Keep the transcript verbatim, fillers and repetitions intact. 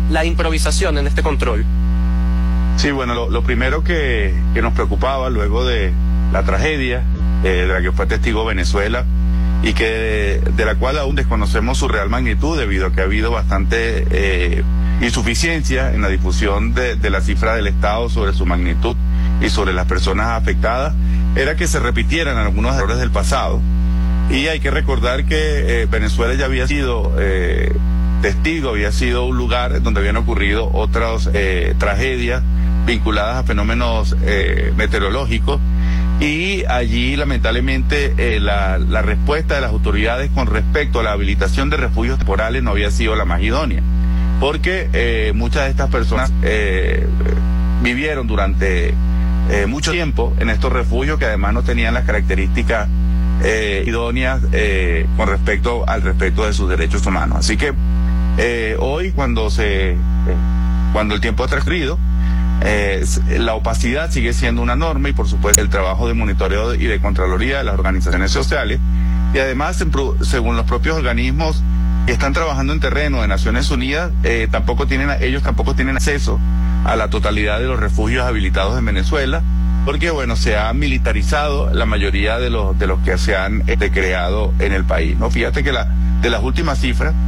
la improvisación en este control? Sí, bueno, lo, lo primero que, que nos preocupaba luego de la tragedia, eh, de la que fue testigo Venezuela, y que de, de la cual aún desconocemos su real magnitud debido a que ha habido bastante eh, insuficiencia en la difusión de, de la cifra del Estado sobre su magnitud y sobre las personas afectadas, era que se repitieran algunos errores del pasado. Y hay que recordar que eh, Venezuela ya había sido eh, testigo, había sido un lugar donde habían ocurrido otras eh, tragedias vinculadas a fenómenos eh, meteorológicos, y allí lamentablemente eh, la, la respuesta de las autoridades con respecto a la habilitación de refugios temporales no había sido la más idónea, porque eh, muchas de estas personas eh, vivieron durante eh, mucho tiempo en estos refugios que además no tenían las características eh, idóneas eh, con respecto al respeto de sus derechos humanos. Así que eh, hoy cuando se eh, cuando el tiempo ha transcurrido, Eh, la opacidad sigue siendo una norma, y por supuesto el trabajo de monitoreo y de contraloría de las organizaciones sociales, y además según los propios organismos que están trabajando en terreno de Naciones Unidas, eh, tampoco tienen ellos tampoco tienen acceso a la totalidad de los refugios habilitados en Venezuela, porque bueno, se ha militarizado la mayoría de los de los que se han este, creado en el país, ¿no? Fíjate que la de las últimas cifras